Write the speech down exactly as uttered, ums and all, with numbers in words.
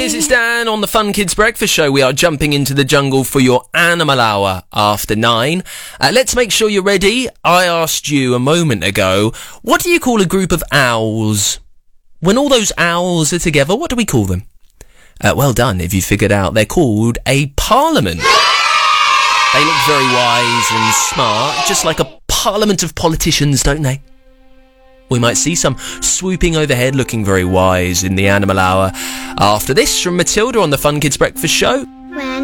guys, it's Dan on the Fun Kids Breakfast Show. We are jumping into the jungle for your Animal Hour after nine. Uh, let's make sure you're ready. I asked you a moment ago, what do you call a group of owls? When all those owls are together, what do we call them? Uh, well done if you figured out. They're called a parliament. They look very wise and smart, just like a parliament of politicians, don't they? We might see some swooping overhead looking very wise in the Animal Hour. After this, from Matilda on the Fun Kids Breakfast Show.